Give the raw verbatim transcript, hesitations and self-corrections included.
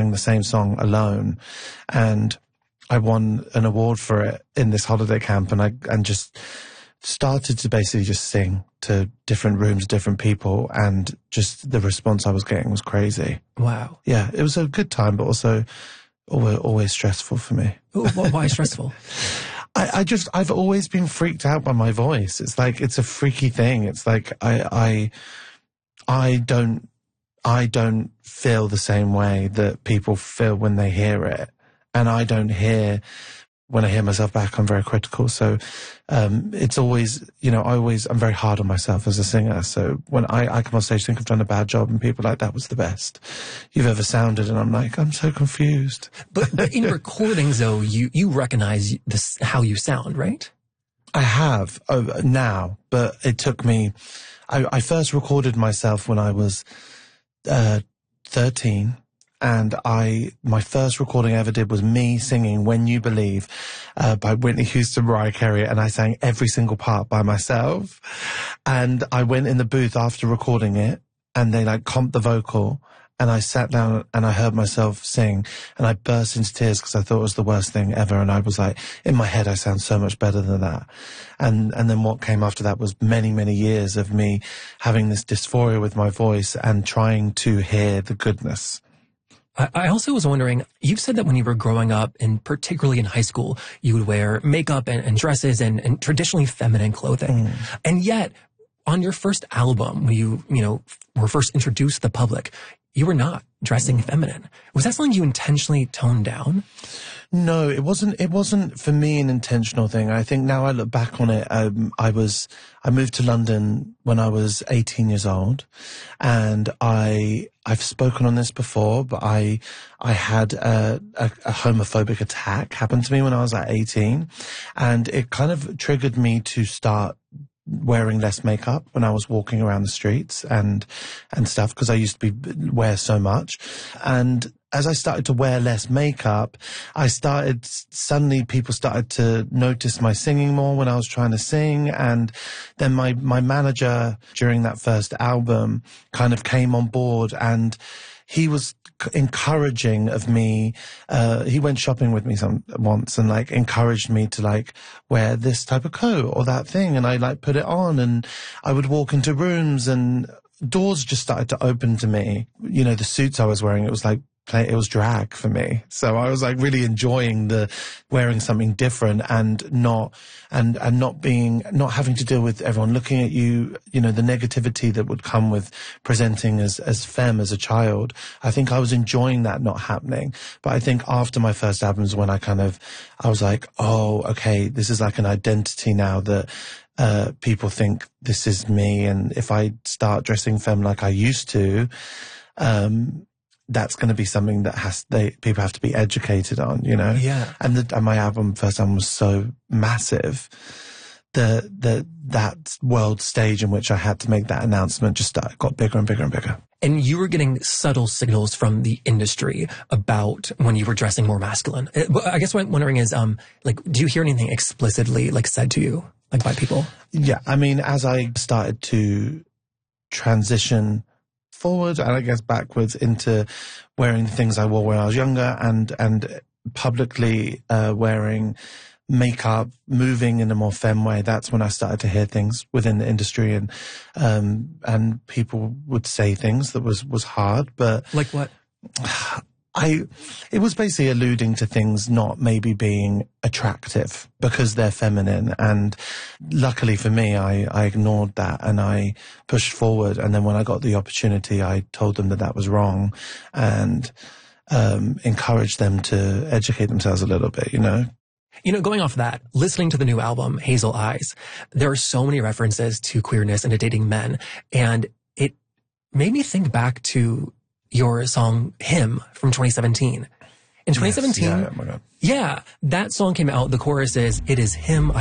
sing the same song alone. And I won an award for it in this holiday camp, and I and just started to basically just sing to different rooms, different people, and just the response I was getting was crazy. Wow. Yeah, it was a good time, but also always, always stressful for me. Ooh, why stressful? I, I just, I've always been freaked out by my voice. It's like, it's a freaky thing. It's like, I, I, I don't, I don't feel the same way that people feel when they hear it. And I don't hear, when I hear myself back, I'm very critical. So, um, it's always, you know, I always, I'm very hard on myself as a singer. So when I, I come on stage, think I've done a bad job, and people are like, that was the best you've ever sounded. And I'm like, I'm so confused. But, but in recordings though, you, you recognize this, how you sound, right? I have uh, now, but it took me, I, I first recorded myself when I was, uh, thirteen. And I, my first recording I ever did was me singing When You Believe, uh, by Whitney Houston, Mariah Carey, and I sang every single part by myself. And I went in the booth after recording it, and they like comped the vocal, and I sat down and I heard myself sing, and I burst into tears because I thought it was the worst thing ever. And I was like, in my head, I sound so much better than that. And, and then what came after that was many, many years of me having this dysphoria with my voice and trying to hear the goodness. I also was wondering, you've said that when you were growing up, and particularly in high school, you would wear makeup and, and dresses and, and traditionally feminine clothing. Mm. And yet, on your first album, when you, you know, were first introduced to the public, you were not dressing mm. feminine. Was that something you intentionally toned down? No, it wasn't, it wasn't for me an intentional thing. I think now I look back on it, um, I was, I moved to London when I was eighteen years old, and I, I've spoken on this before, but I, I had a, a, a homophobic attack happen to me when I was like eighteen, and it kind of triggered me to start wearing less makeup when I was walking around the streets and, and stuff, because I used to be, wear so much. And as I started to wear less makeup, I started, suddenly people started to notice my singing more when I was trying to sing. And then my, my manager during that first album kind of came on board, and he was encouraging of me. Uh, he went shopping with me some once and like encouraged me to like wear this type of coat or that thing. And I like put it on, and I would walk into rooms and doors just started to open to me. You know, the suits I was wearing, it was like, it was drag for me. So I was like really enjoying the wearing something different and not, and, and not being, not having to deal with everyone looking at you, you know, the negativity that would come with presenting as, as femme as a child. I think I was enjoying that not happening. But I think after my first albums, when I kind of, I was like, oh, okay, this is like an identity now that, uh, people think this is me. And if I start dressing femme like I used to, um, that's going to be something that has they people have to be educated on, you know. Yeah. And, the, and my album, first album, was so massive. The the that world stage in which I had to make that announcement just started, got bigger and bigger and bigger. And you were getting subtle signals from the industry about when you were dressing more masculine. I guess what I'm wondering is, um, like, do you hear anything explicitly like said to you, like by people? Yeah, I mean, as I started to transition forward and I guess backwards into wearing the things I wore when I was younger, and and publicly uh, wearing makeup, moving in a more femme way, that's when I started to hear things within the industry, and um and people would say things that was was hard. But like what? I, it was basically alluding to things not maybe being attractive because they're feminine. And luckily for me, I, I ignored that and I pushed forward. And then when I got the opportunity, I told them that that was wrong, and um, encouraged them to educate themselves a little bit, you know. You know, going off that, listening to the new album, Hazel Eyes, there are so many references to queerness and to dating men. And it made me think back to your song Him from twenty seventeen. In twenty seventeen, yes, yeah, oh my God. yeah, that song came out. The chorus is, "It is him I